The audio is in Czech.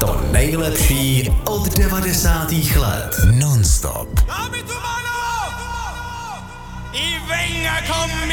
To nejlepší od 90. let. Non-stop. I venga con